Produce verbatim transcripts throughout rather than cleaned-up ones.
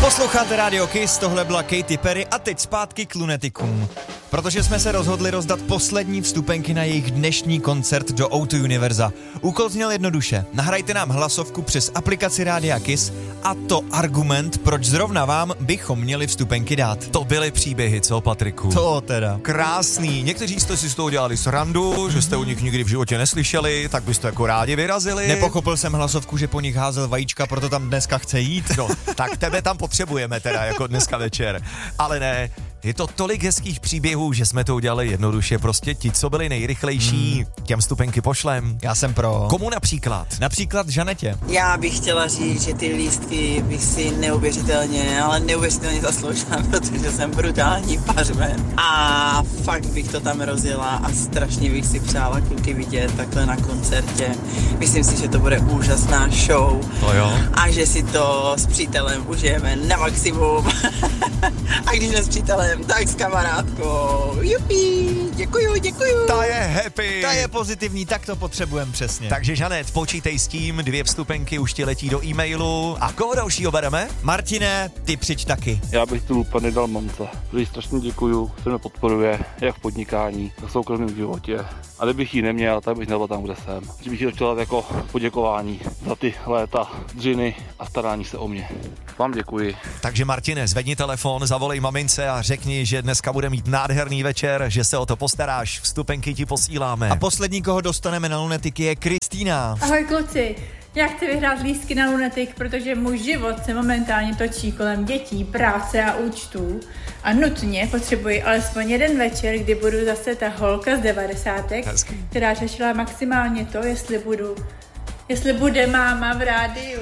Posloucháte Radio Kiss, tohle byla Katy Perry a teď zpátky k lunetikům. Protože jsme se rozhodli rozdat poslední vstupenky na jejich dnešní koncert do ó dva Univerza. Úkol zněl jednoduše. Nahrajte nám hlasovku přes aplikaci Rádia Kiss a to argument, proč zrovna vám bychom měli vstupenky dát. To byly příběhy, co, Patriku? To teda. Krásný. Někteří jste si z toho dělali srandu, že jste o nich nikdy v životě neslyšeli, tak byste jako rádi vyrazili. Nepochopil jsem hlasovku, že po nich házel vajíčka, proto tam dneska chce jít. No, tak tebe tam potřebujeme teda jako dneska večer. Ale ne, je to tolik hezkých příběhů, že jsme to udělali jednoduše. Prostě ti, co byli nejrychlejší, hmm. těm vstupenky pošlem. Já jsem pro. Komu například? Například Žanetě. Já bych chtěla říct, že ty lístky bych si neuvěřitelně, ale neuvěřitelně zasloužila, protože jsem brutální pařmen. A fakt bych to tam rozjela a strašně bych si přála kluky vidět takhle na koncertě. Myslím si, že to bude úžasná show. To jo. A že si to s přítelem užijeme na maximum. A když ne s přítelem, tak s kamarádkou. Jupi, děkuju, děkuju. Ta je happy. Ta je pozitivní, tak to potřebujeme přesně. Takže Žanet, počítej s tím, dvě vstupenky už ti letí do e-mailu. A koho dalšího bereme? Martine, ty přijď taky. Já bych tu úplně dal mamce. Protože strašně děkuju, že mě podporuje, jak v podnikání, tak v soukromém životě. A kdybych ji neměl, tak bych nebyl tam, kde jsem. Že bych ji chtěl jako poděkování za ty léta dřiny a starání se o mě. Vám děkuji. Takže Martine, zvedni telefon, zavolej mamince a řekni, že dneska bude mít nádherný večer, že se o to postaráš, vstupenky ti posíláme. A poslední, koho dostaneme na lunetiky, je Kristýna. Ahoj kluci, já chci vyhrát lístky na lunetik, protože můj život se momentálně točí kolem dětí, práce a účtů a nutně potřebuji alespoň jeden večer, kdy budu zase ta holka z devadesátek, Hezky. která řešila maximálně to, jestli budu, jestli bude máma v rádiu.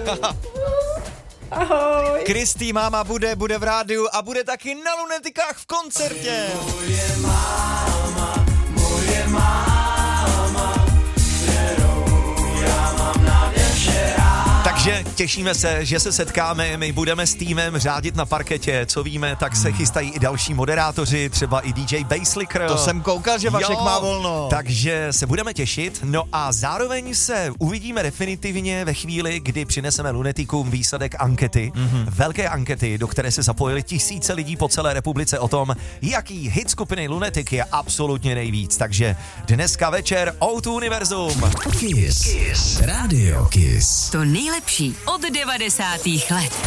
Ahoj. Kristý máma bude, bude v rádiu a bude taky na lunetikách v koncertě. Moje máma, moje máma, kterou já mám na večer. Takže těšíme se, že se setkáme, my budeme s týmem řádit na parketě, co víme, tak se chystají i další moderátoři, třeba i dý džej Basslicker. To jsem koukal, že Vašek Jo, má volno. Takže se budeme těšit, no a zároveň se uvidíme definitivně ve chvíli, kdy přineseme lunetikům výsledek ankety, mm-hmm. velké ankety, do které se zapojili tisíce lidí po celé republice o tom, jaký hit skupiny Lunetik je absolutně nejvíc. Takže dneska večer ó dva Univerzum. Kiss. Kiss. Radio Kiss. To nejlepší od devadesátých let.